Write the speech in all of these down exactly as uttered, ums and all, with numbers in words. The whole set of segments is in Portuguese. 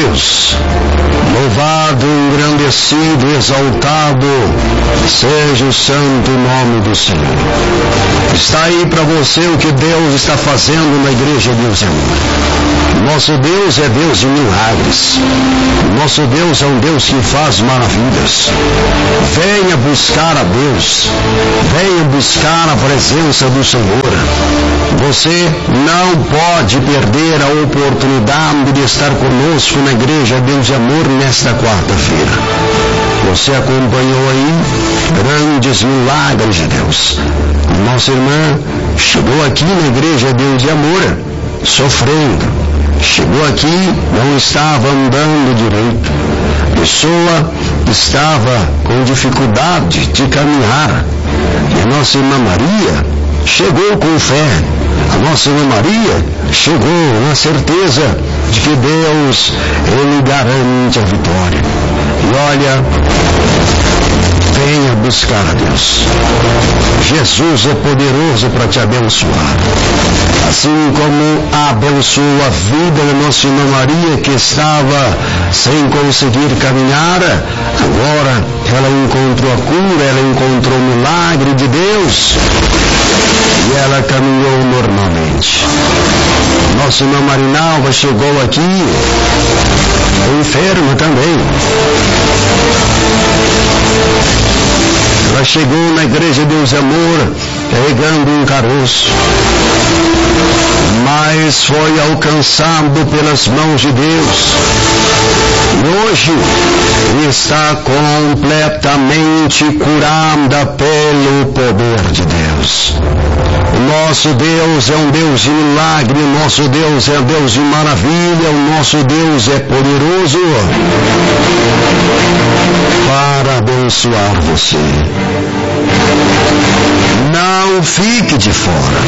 Deus. Louvado, engrandecido, exaltado seja o santo nome do Senhor. Está aí para você o que Deus está fazendo na igreja Deus é Amor. Nosso Deus é Deus de milagres. Nosso Deus é um Deus que faz maravilhas. Venha buscar a Deus. Venha buscar a presença do Senhor. Você não pode perder a oportunidade de estar conosco na igreja Deus de Amor nesta quarta-feira. Você acompanhou aí grandes milagres de Deus. Nossa irmã chegou aqui na igreja Deus de Amor sofrendo. Chegou aqui, não estava andando direito. A pessoa estava com dificuldade de caminhar. E a nossa irmã Maria chegou com fé. A nossa irmã Maria chegou na certeza de que Deus, Ele garante a vitória. E olha, venha buscar a Deus. Jesus é poderoso para te abençoar. Assim como abençoou a vida da nossa irmã Maria, que estava sem conseguir caminhar, agora ela encontrou a cura, ela encontrou o milagre de Deus e ela caminhou normalmente. Nossa irmã Marinalva chegou aqui enferma também. Ela chegou na igreja Deus é Amor carregando um caroço, mas foi alcançado pelas mãos de Deus. E hoje está completamente curada pelo poder de Deus. O nosso Deus é um Deus de milagre, o nosso Deus é um Deus de maravilha, o nosso Deus é poderoso para abençoar você. Não fique de fora.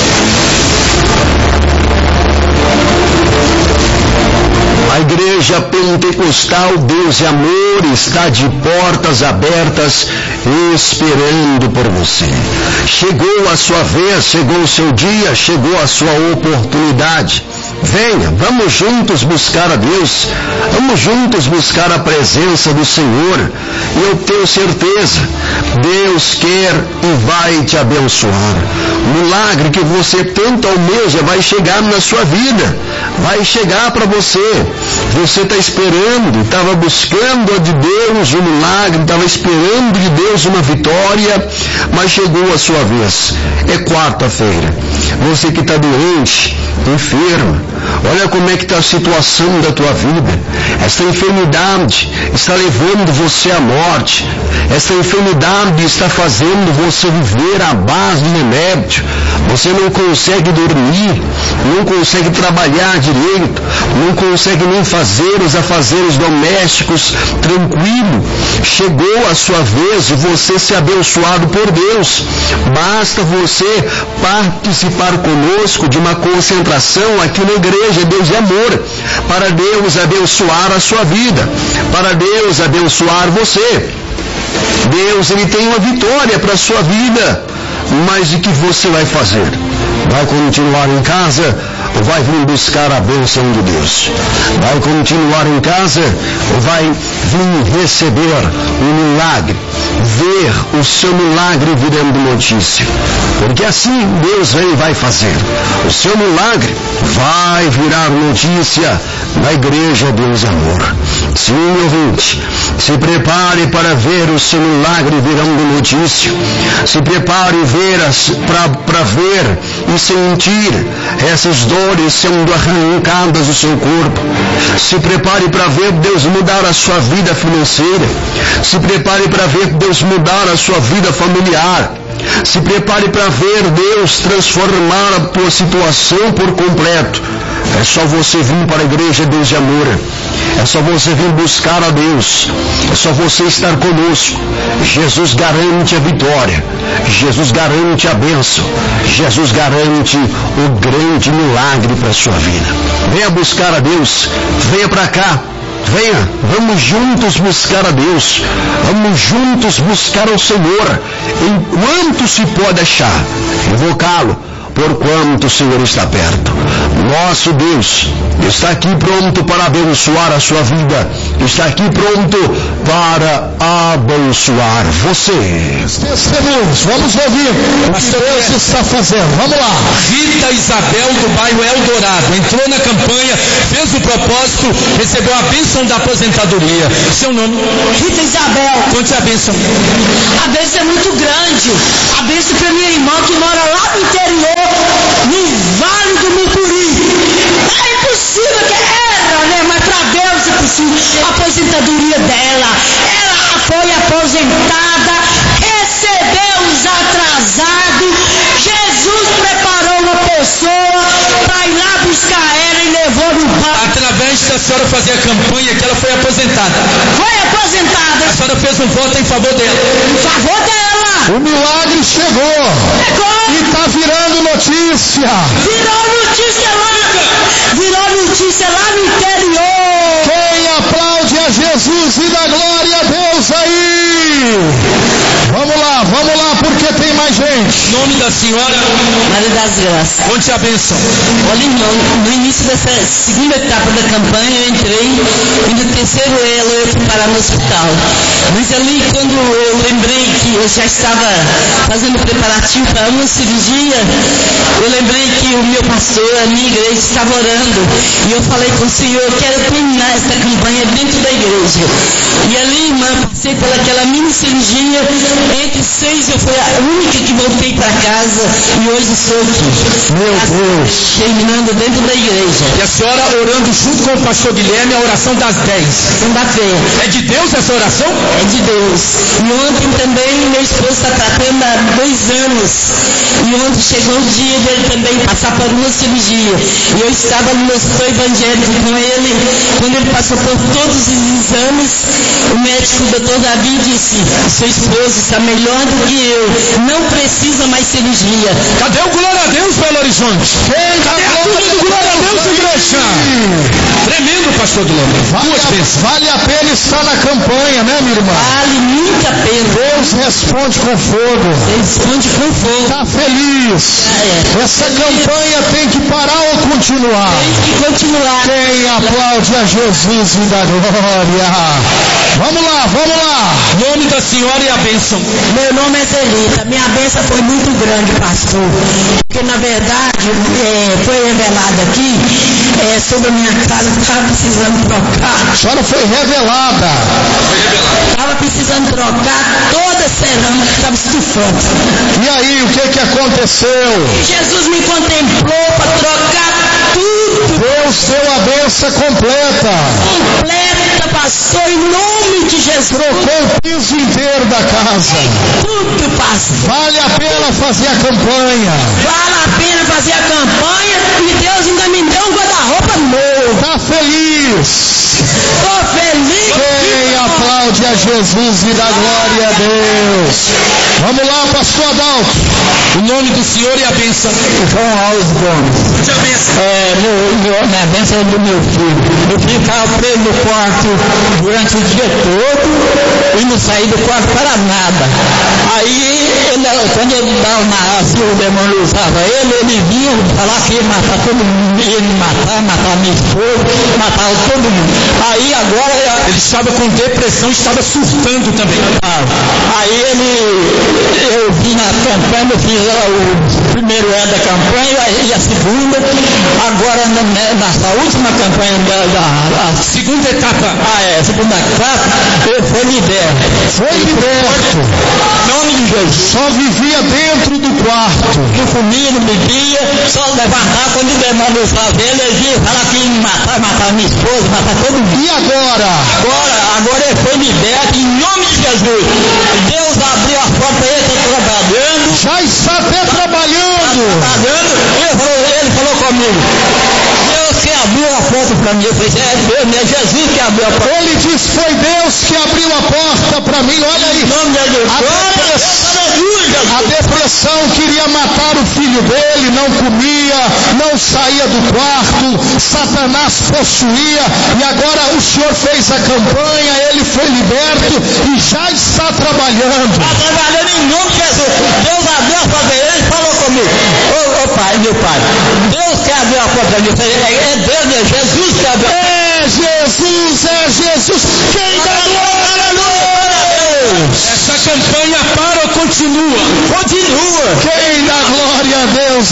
A igreja pentecostal Deus e Amor está de portas abertas esperando por você. Chegou a sua vez, chegou o seu dia, chegou a sua oportunidade. Venha, vamos juntos buscar a Deus, vamos juntos buscar a presença do Senhor. E eu tenho certeza, Deus quer e vai te abençoar. O milagre que você tanto almeja vai chegar na sua vida, vai chegar para você. Você está esperando, estava buscando de Deus um milagre, estava esperando de Deus uma vitória, mas chegou a sua vez. É quarta-feira. Você que está doente, enfermo, olha como é que está a situação da tua vida. Essa enfermidade está levando você à morte. Essa enfermidade está fazendo você viver à base de remédio. Você não consegue dormir, não consegue trabalhar direito, não consegue nem fazer os afazeres domésticos tranquilo. Chegou a sua vez de você ser abençoado por Deus. Basta você participar conosco de uma concentração aqui na igreja Deus é Amor, para Deus abençoar a sua vida, para Deus abençoar você. Deus, Ele tem uma vitória para a sua vida, mas o que você vai fazer? Vai continuar em casa ou vai vir buscar a bênção de Deus? Vai continuar em casa ou vai vir receber um milagre, ver o seu milagre virando notícia? Porque assim Deus vem e vai fazer. O seu milagre vai virar notícia na igreja Deus é Amor. Sim, meu ouvinte, se prepare para ver o seu milagre virando notícia. Se prepare para ver e sentir essas dores sendo arrancadas do seu corpo. Se prepare para ver Deus mudar a sua vida financeira. Se prepare para ver Deus mudar a sua vida familiar. Se prepare para ver Deus transformar a tua situação por completo. É só você vir para a igreja Deus de Amor. É só você vir buscar a Deus. É só você estar conosco. Jesus garante a vitória. Jesus garante a bênção. Jesus garante o grande milagre para a sua vida. Venha buscar a Deus. Venha para cá. Venha, vamos juntos buscar a Deus, vamos juntos buscar o Senhor, enquanto se pode achar, invocá-lo, porquanto o Senhor está perto. Nosso Deus está aqui pronto para abençoar a sua vida, está aqui pronto para abençoar você. Testemunhos, vamos ouvir o que Deus está fazendo. Vamos lá. Rita Isabel do bairro Eldorado entrou na campanha, fez o propósito, recebeu a bênção da aposentadoria. Seu nome? Rita Isabel. Conte a bênção. A bênção é muito grande. A bênção para minha irmã que mora lá no interior, no Vale do Mucuri. É impossível que era, né? Mas para Deus é possível. A aposentadoria dela. Ela foi aposentada, recebeu os atrasados. Jesus preparou uma pessoa para ir lá buscar ela e levou no banco. Através da senhora fazer a campanha que ela foi aposentada. Foi aposentada. A senhora fez um voto em favor dela. Em favor dela. O milagre chegou. Chegou. E está virando notícia. Virou notícia lá. Virou notícia lá no interior. Quem aplaude a Jesus e dá glória a Deus aí? Vamos lá, vamos lá, porque tem mais gente. Nome da senhora? Maria das Graças. Conte a bênção. Olha, irmão, no início dessa segunda etapa da campanha, eu entrei e no terceiro elo eu fui parar no hospital. Mas ali, quando eu lembrei que eu já estava fazendo preparativo para uma cirurgia, eu lembrei que o meu pastor, a minha igreja, estava orando. E eu falei com o Senhor, eu quero terminar essa campanha dentro da igreja. E ali, irmã, passei por aquela mini cirurgia. Entre seis eu fui a única que voltei para casa e hoje estou aqui. Meu Deus. Terminando dentro da igreja. E a senhora orando junto com o pastor Guilherme a oração das dez. Segunda-feira. É de Deus essa oração? É de Deus. E ontem também meu esposo está tratando há dois anos. E ontem chegou o dia dele também passar por uma cirurgia. E eu estava no hospital evangélico com ele. Quando ele passou por todos os exames, o médico, o doutor Davi, disse: seu esposo está melhor do que eu. Não precisa mais cirurgia. Cadê o glória a Deus, Belo Horizonte? Quem Cadê a turma do glória a Deus, igreja? Tremendo, pastor do Lombo. Vale a, vale a pena estar na campanha, né, minha irmã? Vale muito a pena. Deus responde com fogo. Ele responde com fogo. Está feliz. É. Essa campanha tem que parar ou continuar? Tem que continuar. Quem aplaude a Jesus e dá glória? Vamos lá, vamos lá. Nome da senhora e a bênção. Meu nome é Zelita. Minha bênção foi muito grande, pastor. Porque na verdade é, foi revelado aqui é, sobre a minha casa que estava precisando trocar. A senhora foi revelada. Estava precisando trocar toda a cerâmica que estava estufando. E aí, o que que aconteceu? E Jesus me contemplou para trocar tudo. Deus deu a bênção completa. Completa, pastor, em nome de Jesus. Trocou o piso inteiro da casa. Tudo, pastor. Vale a pena fazer a campanha. Vale a pena fazer a campanha e Deus ainda me deu um guarda-roupa novo. Tá feliz? Estou feliz. Quem aplaude a Jesus e dá glória a Deus? Vamos lá, pastor Adalto. O nome do senhor e a bênção. João Alves Gomes. Conte a bênção. É, meu, meu, minha bênção é do meu filho. Meu filho ficava preso no quarto durante o dia todo e não saía do quarto para nada. Aí, ele, quando ele dava na assim, o demônio usava ele, ele vinha falar que ia matar todo mundo, ia me matar, matar minha esposa, matar todo mundo. Aí agora... Ele estava com depressão, estava surtando também. Ah, aí ele, eu vim na campanha, fiz o primeiro é da campanha e a segunda, agora na, nessa última campanha da, da a Segunda etapa. Ah, é, a segunda etapa, eu fui liberto. Foi liberto. Nome de Jesus. Só vivia dentro do quarto. Não comia, não bebia, só levantar quando o demônio usava ele, ele vinha falar que ia me matar, matar minha esposa, matar todo mundo. E agora? Agora, agora ele foi liberto em nome de Jesus. Deus abriu a porta, ele está trabalhando. Já está até trabalhando. Está trabalhando. Ele falou, ele falou comigo. Deus que abriu a porta para mim. Eu falei, é Deus, é Jesus que abriu a porta. Ele disse, foi Deus que abriu a porta para mim. Olha aí. Em nome de Jesus. A depressão, a depressão queria matar o filho dele, não comia, não saía do quarto, Satanás possuía, e agora o senhor fez a campanha, ele foi liberto e já está trabalhando. Está trabalhando em nome de Jesus. Deus abriu a porta, ele falou comigo. ô, ô pai, meu pai, Deus que abriu a porta para mim. Eu falei, é, é Deus, é Jesus que abriu a porta. É Jesus, é Jesus. Quem dá glória a Deus? Essa campanha para ou continua? Continua. Quem dá glória a Deus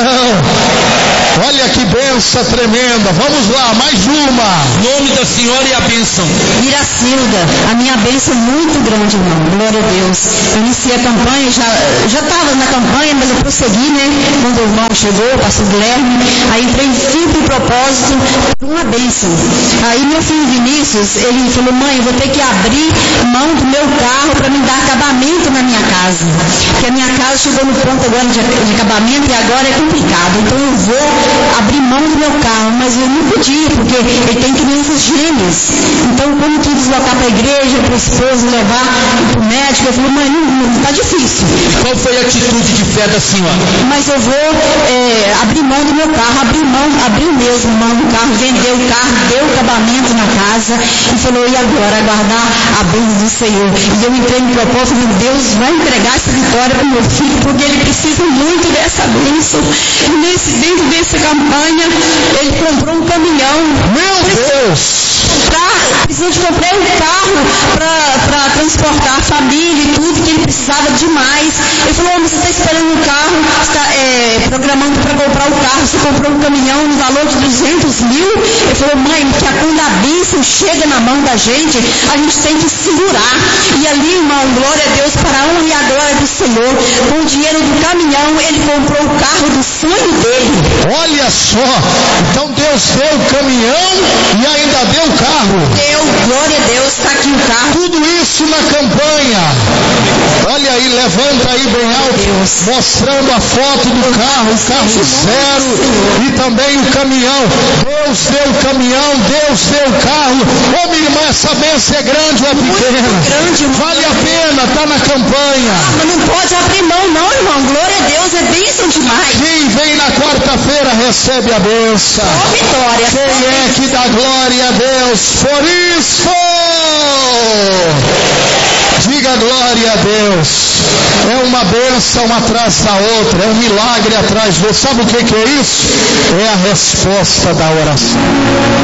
então? Olha que bênção tremenda. Vamos lá, mais uma. Nome da senhora e a bênção. Iracilda, a minha bênção é muito grande, irmão. Glória a Deus. Eu iniciei a campanha, já estava na campanha, mas eu prossegui, né? Quando o irmão chegou, o pastor Guilherme, aí entrei firme em propósito por uma bênção. Aí meu filho Vinícius, ele falou, mãe, eu vou ter que abrir mão do meu carro para me dar acabamento na minha casa. Porque a minha casa chegou no ponto agora de, de acabamento e agora é complicado. Então eu vou abrir mão do meu carro, mas eu não podia, porque ele tem crianças gêmeas. Então, como que deslocar para a igreja, para o esposo, levar para o médico, eu falei, mãe, não, não, tá difícil. Qual foi a atitude de fé da senhora? Mas eu vou é, abrir mão do meu carro, abrir mão, abrir mesmo mão do carro, vender o carro, deu o acabamento na casa e falou, e agora? Aguardar a bênção do Senhor. E eu entrei no propósito, falei, Deus vai entregar essa vitória para o meu filho, porque ele precisa muito dessa bênção. E nesse, dentro dessa campanha, ele comprou um caminhão. Meu Deus! Pra, precisou de comprar um carro para transportar a família e tudo, que ele precisava demais. Ele falou, você está esperando um carro, está é, programando para comprar o carro, você comprou um caminhão no valor de duzentos mil. Ele falou, mãe, que quando a bênção chega na mão da gente, a gente tem que segurar. E ali, irmão, glória a Deus, para a honra e a glória do Senhor, com o dinheiro do caminhão, ele comprou o carro do sonho dele. Olha só, então Deus deu o caminhão e ainda deu o carro. Deu, glória a Deus, está aqui o carro. Tudo isso na campanha. Olha aí, levanta aí bem alto, Deus, mostrando a foto do carro, o carro zero e também o caminhão. Deus deu o caminhão, Deus deu o carro. Ô minha irmã, essa bênção é grande ou é pequena? Grande, vale a pena, está na campanha. Ah, mas não pode abrir mão não, irmão. Glória a Deus, é bênção demais. Quem vem na quarta-feira recebe a bênção. Só vitória. Quem é que dá glória a Deus por isso? Diga glória a Deus. É uma bênção atrás da outra, é um milagre atrás do outro. Sabe o que que é isso? É a resposta da oração.